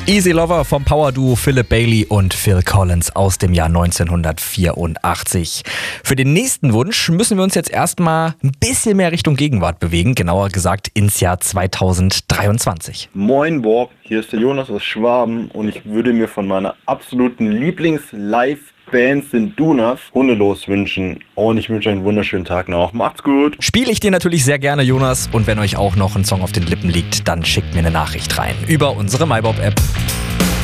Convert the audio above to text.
Easy Lover vom Power-Duo Philip Bailey und Phil Collins aus dem Jahr 1984. Für den nächsten Wunsch müssen wir uns jetzt erstmal ein bisschen mehr Richtung Gegenwart bewegen, genauer gesagt ins Jahr 2023. Moin Bob, hier ist der Jonas aus Schwaben und ich würde mir von meiner absoluten Lieblings-Live-Band sind Dunas Hundelos wünschen. Und ich wünsche einen wunderschönen Tag noch. Macht's gut. Spiele ich dir natürlich sehr gerne, Jonas. Und wenn euch auch noch ein Song auf den Lippen liegt, dann schickt mir eine Nachricht rein über unsere MyBob-App.